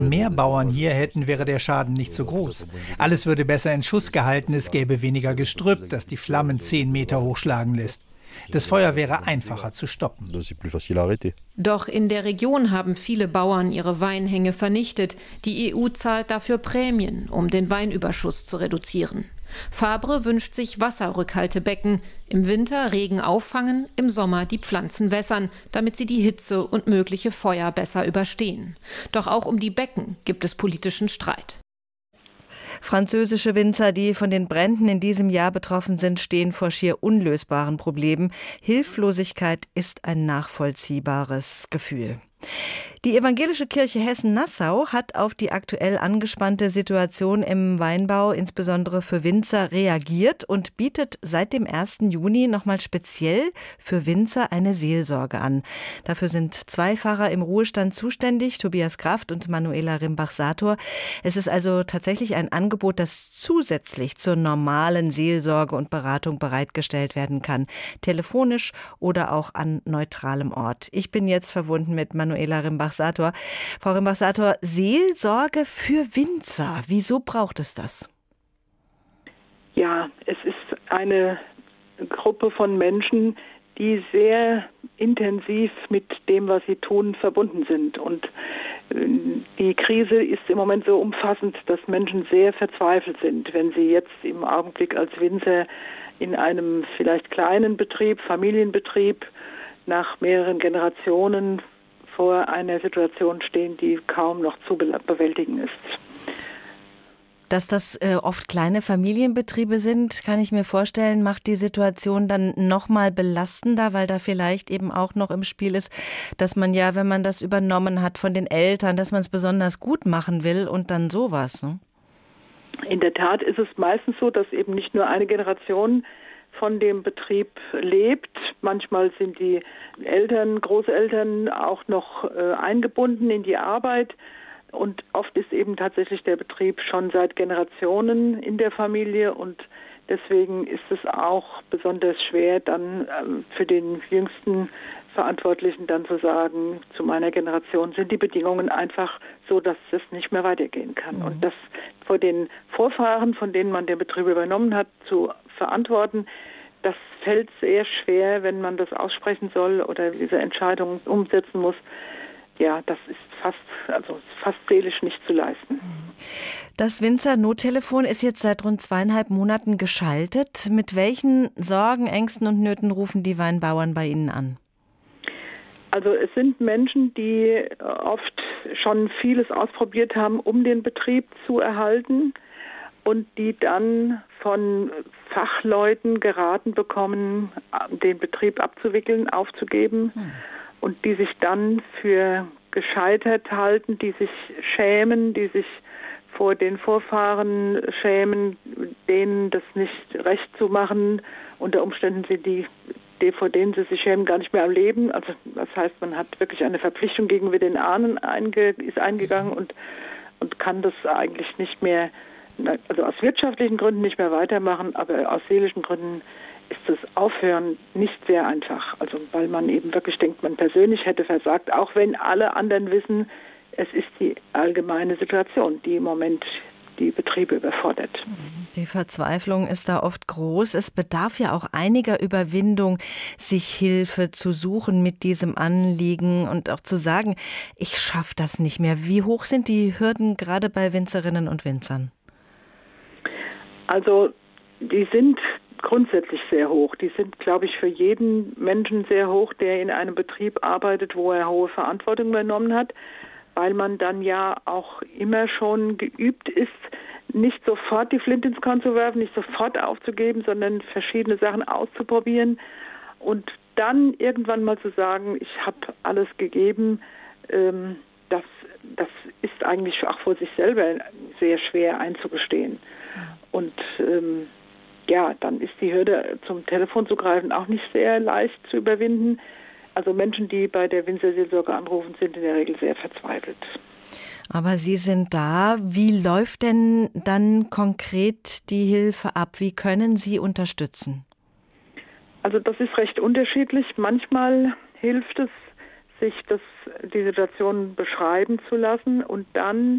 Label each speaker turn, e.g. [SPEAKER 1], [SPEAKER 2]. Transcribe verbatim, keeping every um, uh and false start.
[SPEAKER 1] mehr Bauern hier hätten, wäre der Schaden nicht so groß. Alles würde besser in Schuss gehalten, es gäbe weniger Gestrüpp, das die Flammen zehn Meter hochschlagen lässt. Das Feuer wäre einfacher zu stoppen.
[SPEAKER 2] Doch in der Region haben viele Bauern ihre Weinhänge vernichtet. Die E U zahlt dafür Prämien, um den Weinüberschuss zu reduzieren. Fabre wünscht sich Wasserrückhaltebecken. Im Winter Regen auffangen, im Sommer die Pflanzen wässern, damit sie die Hitze und mögliche Feuer besser überstehen. Doch auch um die Becken gibt es politischen Streit.
[SPEAKER 3] Französische Winzer, die von den Bränden in diesem Jahr betroffen sind, stehen vor schier unlösbaren Problemen. Hilflosigkeit ist ein nachvollziehbares Gefühl. Die Evangelische Kirche Hessen-Nassau hat auf die aktuell angespannte Situation im Weinbau, insbesondere für Winzer, reagiert und bietet seit dem ersten Juni nochmal speziell für Winzer eine Seelsorge an. Dafür sind zwei Pfarrer im Ruhestand zuständig, Tobias Kraft und Manuela Rimbach-Sator. Es ist also tatsächlich ein Angebot, das zusätzlich zur normalen Seelsorge und Beratung bereitgestellt werden kann, telefonisch oder auch an neutralem Ort. Ich bin jetzt verbunden mit Manuela Rimbach-Sator. Frau Rimbach-Sator, Seelsorge für Winzer, wieso braucht es das?
[SPEAKER 4] Ja, es ist eine Gruppe von Menschen, die sehr intensiv mit dem, was sie tun, verbunden sind. Und die Krise ist im Moment so umfassend, dass Menschen sehr verzweifelt sind, wenn sie jetzt im Augenblick als Winzer in einem vielleicht kleinen Betrieb, Familienbetrieb, nach mehreren Generationen vor einer Situation stehen, die kaum noch zu bewältigen ist.
[SPEAKER 3] Dass das äh, oft kleine Familienbetriebe sind, kann ich mir vorstellen, macht die Situation dann noch mal belastender, weil da vielleicht eben auch noch im Spiel ist, dass man ja, wenn man das übernommen hat von den Eltern, dass man es besonders gut machen will und dann sowas. Ne?
[SPEAKER 4] In der Tat ist es meistens so, dass eben nicht nur eine Generation von dem Betrieb lebt. Manchmal sind die Eltern, Großeltern auch noch äh, eingebunden in die Arbeit. Und oft ist eben tatsächlich der Betrieb schon seit Generationen in der Familie. Und deswegen ist es auch besonders schwer, dann ähm, für den jüngsten Verantwortlichen dann zu sagen, zu meiner Generation sind die Bedingungen einfach so, dass es nicht mehr weitergehen kann. Mhm. Und das vor den Vorfahren, von denen man den Betrieb übernommen hat, zu verantworten, das fällt sehr schwer, wenn man das aussprechen soll oder diese Entscheidung umsetzen muss. Ja, das ist fast, also fast seelisch nicht zu leisten.
[SPEAKER 3] Das Winzer-Nottelefon ist jetzt seit rund zweieinhalb Monaten geschaltet. Mit welchen Sorgen, Ängsten und Nöten rufen die Weinbauern bei Ihnen an?
[SPEAKER 4] Also es sind Menschen, die oft schon vieles ausprobiert haben, um den Betrieb zu erhalten und die dann von Fachleuten geraten bekommen, den Betrieb abzuwickeln, aufzugeben hm. und die sich dann für gescheitert halten, die sich schämen, die sich vor den Vorfahren schämen, denen das nicht recht zu machen. Unter Umständen sind die die, vor denen sie sich schämen, gar nicht mehr am Leben. Also das heißt, man hat wirklich eine Verpflichtung gegenüber den Ahnen einge, ist eingegangen und, und kann das eigentlich nicht mehr, also aus wirtschaftlichen Gründen nicht mehr weitermachen, aber aus seelischen Gründen ist das Aufhören nicht sehr einfach. Also weil man eben wirklich denkt, man persönlich hätte versagt, auch wenn alle anderen wissen, es ist die allgemeine Situation, die im Moment die Betriebe überfordert.
[SPEAKER 3] Die Verzweiflung ist da oft groß. Es bedarf ja auch einiger Überwindung, sich Hilfe zu suchen mit diesem Anliegen und auch zu sagen, ich schaffe das nicht mehr. Wie hoch sind die Hürden gerade bei Winzerinnen und Winzern?
[SPEAKER 4] Also die sind grundsätzlich sehr hoch. Die sind, glaube ich, für jeden Menschen sehr hoch, der in einem Betrieb arbeitet, wo er hohe Verantwortung übernommen hat, weil man dann ja auch immer schon geübt ist, nicht sofort die Flinte ins Korn zu werfen, nicht sofort aufzugeben, sondern verschiedene Sachen auszuprobieren und dann irgendwann mal zu sagen, ich habe alles gegeben, ähm, das, das ist eigentlich auch vor sich selber sehr schwer einzugestehen. Und ähm, ja, dann ist die Hürde, zum Telefon zu greifen, auch nicht sehr leicht zu überwinden. Also Menschen, die bei der Winzerseelsorge anrufen, sind in der Regel sehr verzweifelt.
[SPEAKER 3] Aber Sie sind da. Wie läuft denn dann konkret die Hilfe ab? Wie können Sie unterstützen?
[SPEAKER 4] Also das ist recht unterschiedlich. Manchmal hilft es, sich das, die Situation beschreiben zu lassen und dann